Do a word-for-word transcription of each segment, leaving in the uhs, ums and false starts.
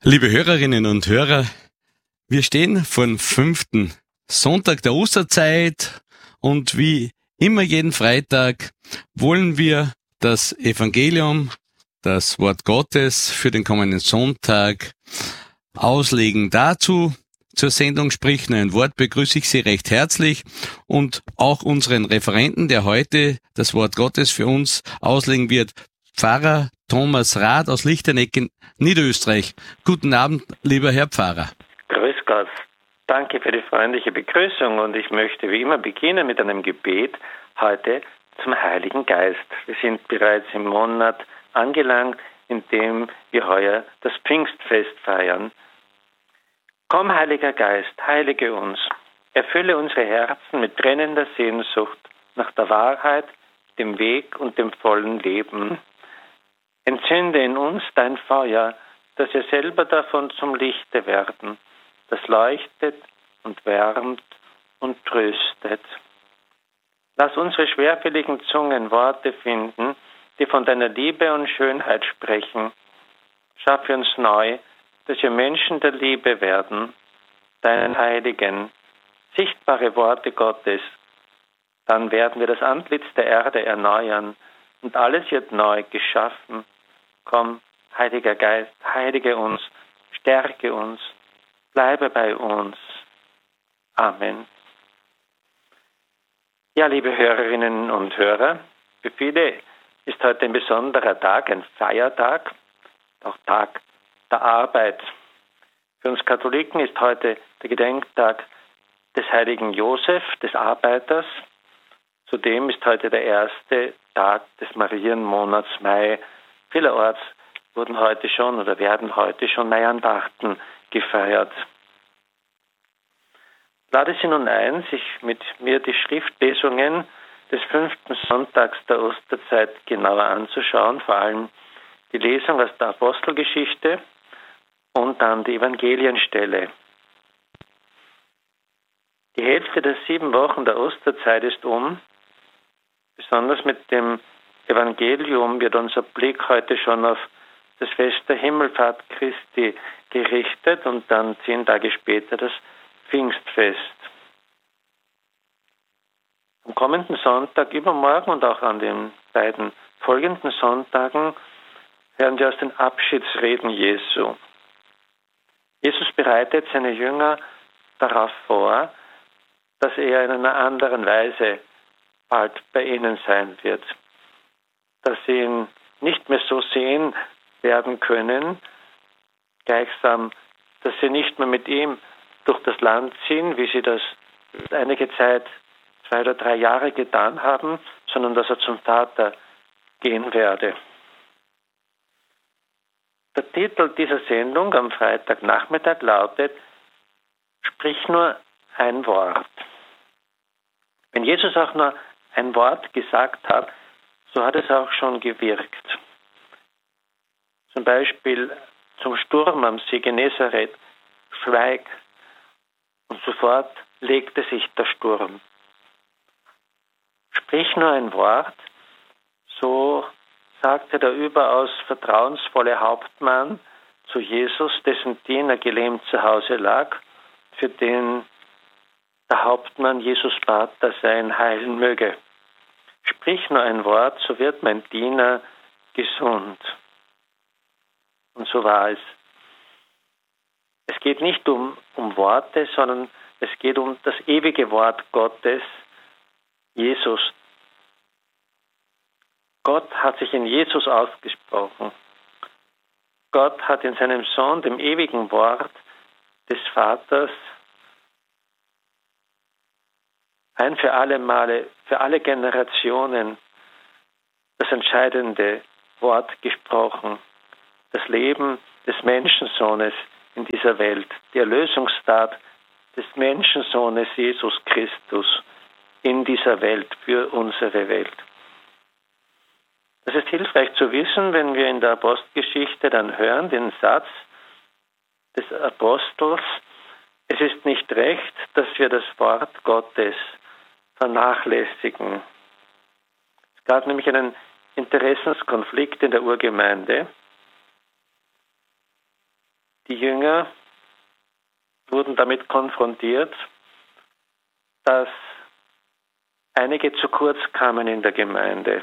Liebe Hörerinnen und Hörer, wir stehen vor dem fünften Sonntag der Osterzeit und wie immer jeden Freitag wollen wir das Evangelium, das Wort Gottes für den kommenden Sonntag auslegen. Dazu zur Sendung Sprich nur ein Wort begrüße ich Sie recht herzlich und auch unseren Referenten, der heute das Wort Gottes für uns auslegen wird, Pfarrer Thomas Rath aus Lichterneck in Niederösterreich. Guten Abend, lieber Herr Pfarrer. Grüß Gott. Danke für die freundliche Begrüßung und ich möchte wie immer beginnen mit einem Gebet heute zum Heiligen Geist. Wir sind bereits im Monat angelangt, in dem wir heuer das Pfingstfest feiern. Komm, Heiliger Geist, heilige uns, erfülle unsere Herzen mit brennender Sehnsucht nach der Wahrheit, dem Weg und dem vollen Leben. Entzünde in uns dein Feuer, dass wir selber davon zum Lichte werden, das leuchtet und wärmt und tröstet. Lass unsere schwerfälligen Zungen Worte finden, die von deiner Liebe und Schönheit sprechen. Schaffe uns neu, dass wir Menschen der Liebe werden, deinen Heiligen, sichtbare Worte Gottes. Dann werden wir das Antlitz der Erde erneuern und alles wird neu geschaffen. Komm, Heiliger Geist, heilige uns, stärke uns, bleibe bei uns. Amen. Ja, liebe Hörerinnen und Hörer, für viele ist heute ein besonderer Tag, ein Feiertag, auch Tag der Arbeit. Für uns Katholiken ist heute der Gedenktag des heiligen Josef, des Arbeiters. Zudem ist heute der erste Tag des Marienmonats Mai. Vielerorts wurden heute schon oder werden heute schon Maiandachten gefeiert. Lade Sie nun ein, sich mit mir die Schriftlesungen des fünften Sonntags der Osterzeit genauer anzuschauen, vor allem die Lesung aus der Apostelgeschichte und dann die Evangelienstelle. Die Hälfte der sieben Wochen der Osterzeit ist um. Besonders mit dem Evangelium wird unser Blick heute schon auf das Fest der Himmelfahrt Christi gerichtet und dann zehn Tage später das Pfingstfest. Am kommenden Sonntag, übermorgen und auch an den beiden folgenden Sonntagen hören wir aus den Abschiedsreden Jesu. Jesus bereitet seine Jünger darauf vor, dass er in einer anderen Weise bald bei ihnen sein wird. Dass sie ihn nicht mehr so sehen werden können, gleichsam, dass sie nicht mehr mit ihm durch das Land ziehen, wie sie das einige Zeit, zwei oder drei Jahre getan haben, sondern dass er zum Vater gehen werde. Der Titel dieser Sendung am Freitagnachmittag lautet: Sprich nur ein Wort. Wenn Jesus auch nur ein Wort gesagt hat, so hat es auch schon gewirkt. Zum Beispiel zum Sturm am See Genezareth: Schweig. Und sofort legte sich der Sturm. Sprich nur ein Wort, so sagte der überaus vertrauensvolle Hauptmann zu Jesus, dessen Diener gelähmt zu Hause lag, für den der Hauptmann Jesus bat, dass er ihn heilen möge. Sprich nur ein Wort, so wird mein Diener gesund. Und so war es. Es geht nicht um, um Worte, sondern es geht um das ewige Wort Gottes, Jesus. Gott hat sich in Jesus ausgesprochen. Gott hat in seinem Sohn, dem ewigen Wort des Vaters, ein für alle Male, für alle Generationen das entscheidende Wort gesprochen. Das Leben des Menschensohnes in dieser Welt, die Erlösungstat des Menschensohnes Jesus Christus in dieser Welt, für unsere Welt. Das ist hilfreich zu wissen, wenn wir in der Apostelgeschichte dann hören, den Satz des Apostels: Es ist nicht recht, dass wir das Wort Gottes vernachlässigen. Es gab nämlich einen Interessenskonflikt in der Urgemeinde. Die Jünger wurden damit konfrontiert, dass einige zu kurz kamen in der Gemeinde.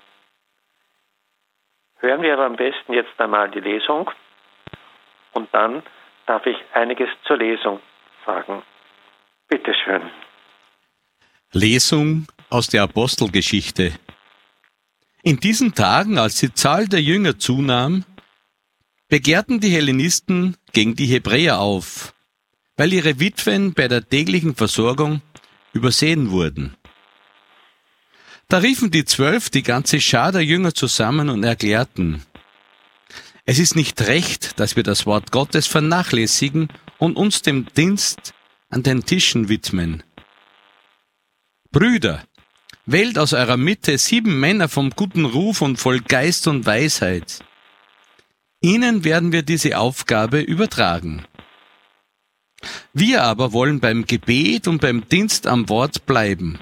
Hören wir aber am besten jetzt einmal die Lesung und dann darf ich einiges zur Lesung sagen. Bitte schön. Lesung aus der Apostelgeschichte. In diesen Tagen, als die Zahl der Jünger zunahm, begehrten die Hellenisten gegen die Hebräer auf, weil ihre Witwen bei der täglichen Versorgung übersehen wurden. Da riefen die Zwölf die ganze Schar der Jünger zusammen und erklärten: Es ist nicht recht, dass wir das Wort Gottes vernachlässigen und uns dem Dienst an den Tischen widmen. Brüder, wählt aus eurer Mitte sieben Männer vom guten Ruf und voll Geist und Weisheit. Ihnen werden wir diese Aufgabe übertragen. Wir aber wollen beim Gebet und beim Dienst am Wort bleiben.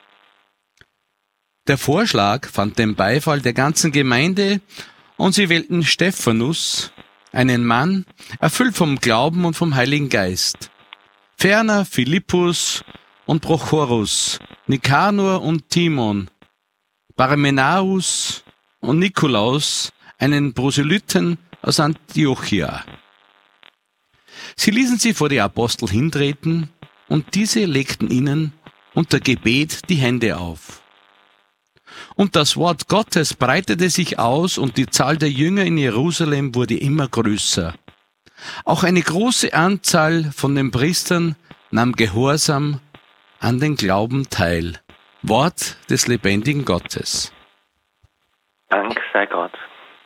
Der Vorschlag fand den Beifall der ganzen Gemeinde und sie wählten Stephanus, einen Mann, erfüllt vom Glauben und vom Heiligen Geist. Ferner Philippus und Prochorus, Nikanor und Timon, Parmenaus und Nikolaus, einen Proselyten aus Antiochia. Sie ließen sie vor die Apostel hintreten, und diese legten ihnen unter Gebet die Hände auf. Und das Wort Gottes breitete sich aus, und die Zahl der Jünger in Jerusalem wurde immer größer. Auch eine große Anzahl von den Priestern nahm gehorsam an den Glauben teil. Wort des lebendigen Gottes. Dank sei Gott.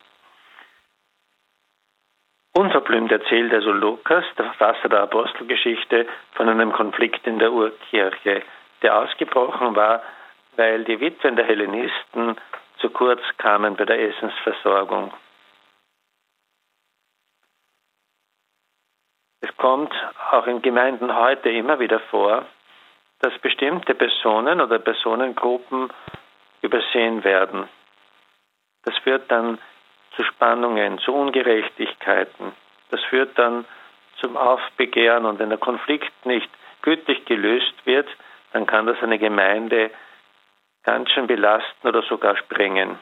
Unverblümt erzählt also Lukas, der Verfasser der Apostelgeschichte, von einem Konflikt in der Urkirche, der ausgebrochen war, weil die Witwen der Hellenisten zu kurz kamen bei der Essensversorgung. Es kommt auch in Gemeinden heute immer wieder vor, dass bestimmte Personen oder Personengruppen übersehen werden. Das führt dann zu Spannungen, zu Ungerechtigkeiten. Das führt dann zum Aufbegehren, und wenn der Konflikt nicht gütlich gelöst wird, dann kann das eine Gemeinde ganz schön belasten oder sogar sprengen.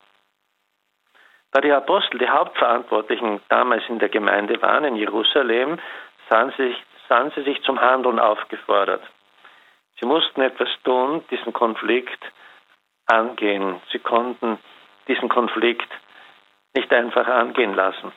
Da die Apostel die Hauptverantwortlichen damals in der Gemeinde waren, in Jerusalem, sahen sie, sahen sie sich zum Handeln aufgefordert. Sie mussten etwas tun, diesen Konflikt angehen. Sie konnten diesen Konflikt nicht einfach angehen lassen.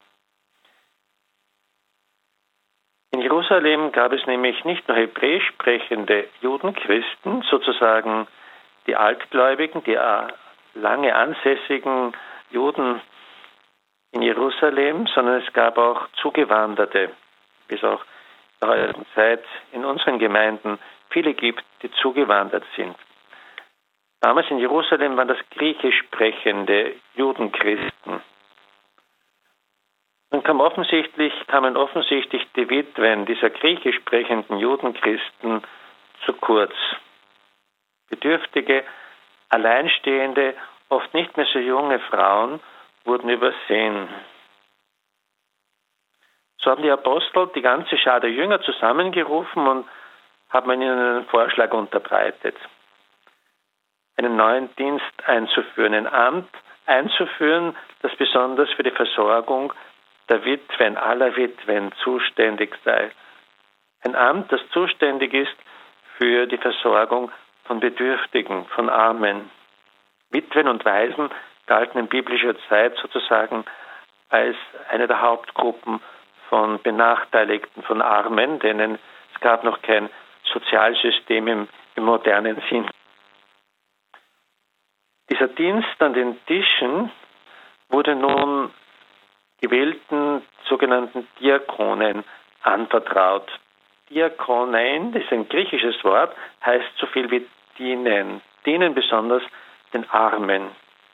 In Jerusalem gab es nämlich nicht nur hebräisch sprechende Judenchristen, sozusagen die Altgläubigen, die lange ansässigen Juden in Jerusalem, sondern es gab auch Zugewanderte, bis auch in der heutigen Zeit in unseren Gemeinden viele gibt, die zugewandert sind. Damals in Jerusalem waren das griechisch sprechende Judenchristen. Dann kam offensichtlich, kamen offensichtlich die Witwen dieser griechisch sprechenden Judenchristen zu kurz. Bedürftige, alleinstehende, oft nicht mehr so junge Frauen wurden übersehen. So haben die Apostel die ganze Schar der Jünger zusammengerufen und haben ihnen einen Vorschlag unterbreitet, einen neuen Dienst einzuführen, ein Amt einzuführen, das besonders für die Versorgung der Witwen, aller Witwen zuständig sei. Ein Amt, das zuständig ist für die Versorgung von Bedürftigen, von Armen. Witwen und Waisen galten in biblischer Zeit sozusagen als eine der Hauptgruppen von Benachteiligten, von Armen, denen es gab noch kein Sozialsystem im, im modernen Sinn. Dieser Dienst an den Tischen wurde nun gewählten sogenannten Diakonen anvertraut. Diakonein, das ist ein griechisches Wort, heißt so viel wie dienen. Dienen besonders den Armen.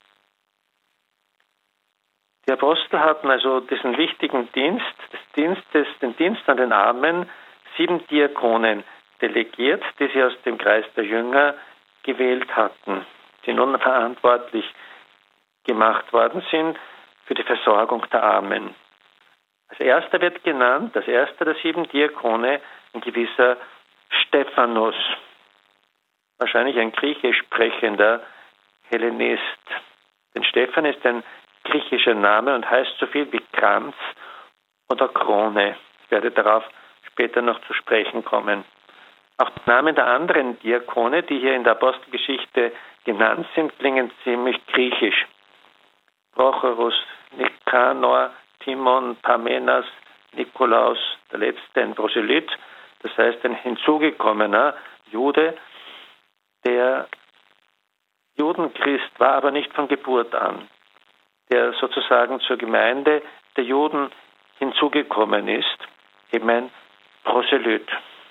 Die Apostel hatten also diesen wichtigen Dienst, des Dienstes, den Dienst an den Armen, sieben Diakonen delegiert, die sie aus dem Kreis der Jünger gewählt hatten, die nun verantwortlich gemacht worden sind für die Versorgung der Armen. Als erster wird genannt, als erster der sieben Diakone, ein gewisser Stephanus, wahrscheinlich ein griechisch sprechender Hellenist. Denn Stephan ist ein griechischer Name und heißt so viel wie Kranz oder Krone. Ich werde darauf später noch zu sprechen kommen. Auch die Namen der anderen Diakone, die hier in der Apostelgeschichte genannt sind, klingen ziemlich griechisch. Prochorus, Nikanor, Timon, Parmenas, Nikolaus, der letzte ein Proselyt, das heißt ein hinzugekommener Jude, der Judenchrist war, aber nicht von Geburt an, der sozusagen zur Gemeinde der Juden hinzugekommen ist, eben ein Proselyt.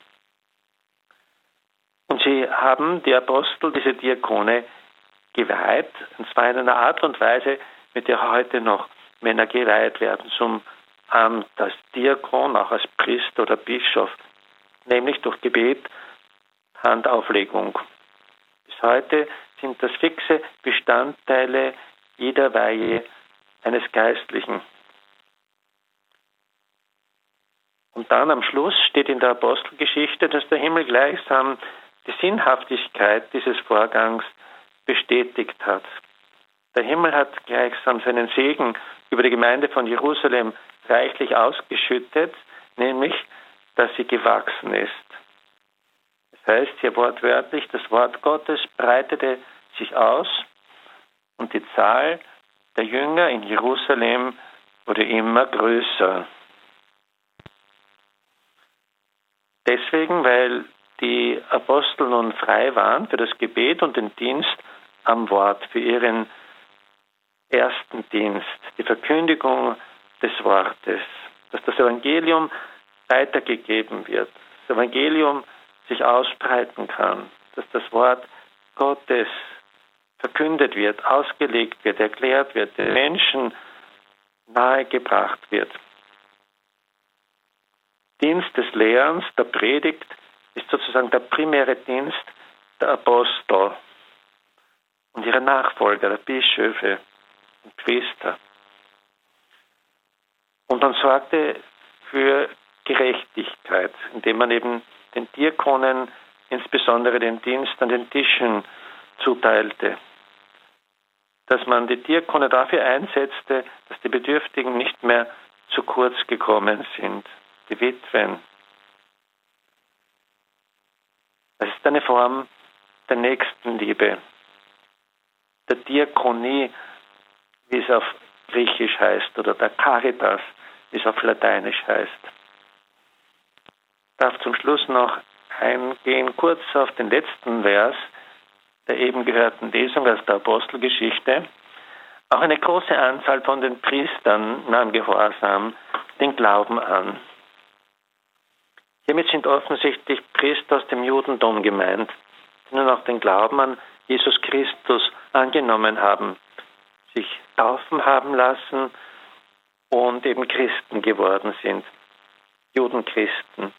Und sie haben, die Apostel, diese Diakone geweiht, und zwar in einer Art und Weise, mit der heute noch Männer geweiht werden zum Amt als Diakon, auch als Priester oder Bischof, nämlich durch Gebet, Handauflegung. Bis heute sind das fixe Bestandteile jeder Weihe eines Geistlichen. Und dann am Schluss steht in der Apostelgeschichte, dass der Himmel gleichsam die Sinnhaftigkeit dieses Vorgangs bestätigt hat. Der Himmel hat gleichsam seinen Segen über die Gemeinde von Jerusalem reichlich ausgeschüttet, nämlich, dass sie gewachsen ist. Das heißt hier wortwörtlich, das Wort Gottes breitete sich aus und die Zahl der Jünger in Jerusalem wurde immer größer. Deswegen, weil die Apostel nun frei waren für das Gebet und den Dienst am Wort, für ihren ersten Dienst, die Verkündigung des Wortes, dass das Evangelium weitergegeben wird, das Evangelium sich ausbreiten kann, dass das Wort Gottes verkündet wird, ausgelegt wird, erklärt wird, den Menschen nahegebracht wird. Dienst des Lehrens, der Predigt, ist sozusagen der primäre Dienst der Apostel und ihrer Nachfolger, der Bischöfe und Priester. Und man sorgte für Gerechtigkeit, indem man eben den Diakonen insbesondere den Dienst an den Tischen zuteilte. Dass man die Diakone dafür einsetzte, dass die Bedürftigen nicht mehr zu kurz gekommen sind, die Witwen. Das ist eine Form der Nächstenliebe, der Diakonie, wie es auf Griechisch heißt, oder der Caritas, wie es auf Lateinisch heißt. Ich darf zum Schluss noch eingehen, kurz auf den letzten Vers der eben gehörten Lesung aus der Apostelgeschichte. Auch eine große Anzahl von den Priestern nahm gehorsam den Glauben an. Hiermit sind offensichtlich Priester aus dem Judentum gemeint, die nun auch den Glauben an Jesus Christus angenommen haben, sich taufen haben lassen und eben Christen geworden sind, Judenchristen.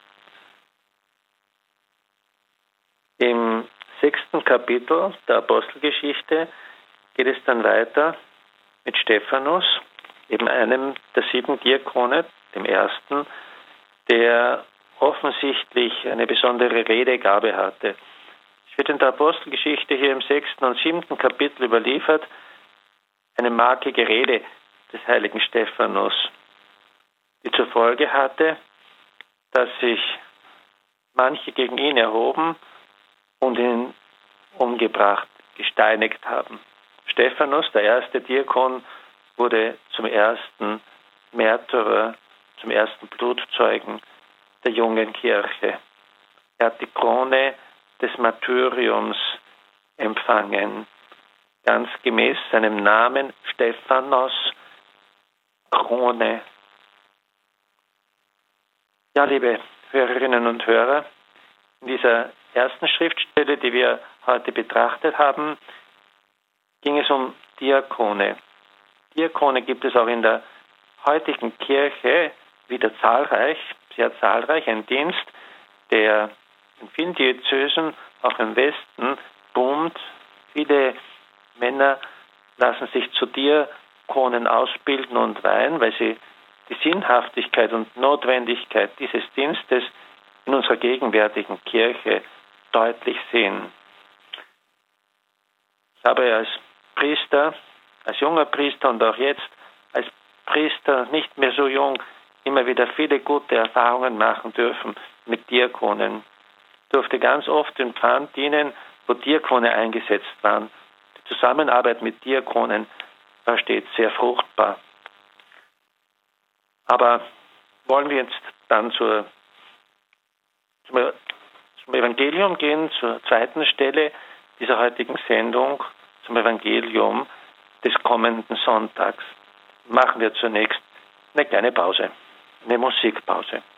Im sechsten Kapitel der Apostelgeschichte geht es dann weiter mit Stephanus, eben einem der sieben Diakone, dem ersten, der offensichtlich eine besondere Redegabe hatte. Es wird in der Apostelgeschichte hier im sechsten und siebten Kapitel überliefert, eine markige Rede des heiligen Stephanus, die zur Folge hatte, dass sich manche gegen ihn erhoben und ihn umgebracht, gesteinigt haben. Stephanus, der erste Diakon, wurde zum ersten Märtyrer, zum ersten Blutzeugen der jungen Kirche. Er hat die Krone des Martyriums empfangen, ganz gemäß seinem Namen Stephanos, Krone. Ja, liebe Hörerinnen und Hörer, in dieser ersten Schriftstelle, die wir heute betrachtet haben, ging es um Diakone. Diakone gibt es auch in der heutigen Kirche wieder zahlreich, sehr zahlreich, ein Dienst, der in vielen Diözesen, auch im Westen, boomt. Viele Männer lassen sich zu Diakonen ausbilden und weihen, weil sie die Sinnhaftigkeit und Notwendigkeit dieses Dienstes in unserer gegenwärtigen Kirche deutlich sehen. Ich habe als Priester, als junger Priester und auch jetzt als Priester, nicht mehr so jung, immer wieder viele gute Erfahrungen machen dürfen mit Diakonen. Ich durfte ganz oft in Pfand dienen, wo Diakone eingesetzt waren. Die Zusammenarbeit mit Diakonen war stets sehr fruchtbar. Aber wollen wir jetzt dann zur, zum, zum Evangelium gehen, zur zweiten Stelle dieser heutigen Sendung, zum Evangelium des kommenden Sonntags. Machen wir zunächst eine kleine Pause, eine Musikpause.